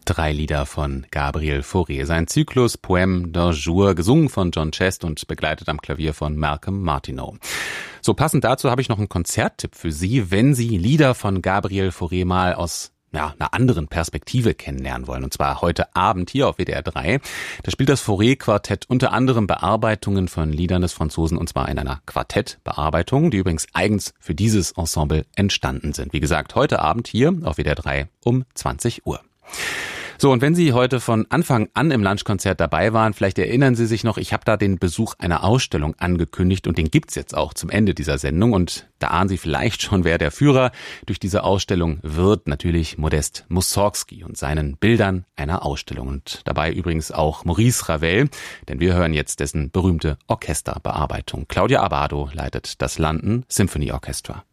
3 Lieder von Gabriel Fauré. Sein Zyklus Poème d'un jour, gesungen von John Chest und begleitet am Klavier von Malcolm Martineau. So, passend dazu habe ich noch einen Konzerttipp für Sie, wenn Sie Lieder von Gabriel Fauré mal aus einer anderen Perspektive kennenlernen wollen. Und zwar heute Abend hier auf WDR 3. Da spielt das Fauré-Quartett unter anderem Bearbeitungen von Liedern des Franzosen, und zwar in einer Quartettbearbeitung, die übrigens eigens für dieses Ensemble entstanden sind. Wie gesagt, heute Abend hier auf WDR 3 um 20 Uhr. So, und wenn Sie heute von Anfang an im Lunchkonzert dabei waren, vielleicht erinnern Sie sich noch, ich habe da den Besuch einer Ausstellung angekündigt und den gibt's jetzt auch zum Ende dieser Sendung. Und da ahnen Sie vielleicht schon, wer der Führer durch diese Ausstellung wird. Natürlich Modest Mussorgsky und seinen Bildern einer Ausstellung. Und dabei übrigens auch Maurice Ravel, denn wir hören jetzt dessen berühmte Orchesterbearbeitung. Claudia Abbado leitet das London Symphony Orchestra.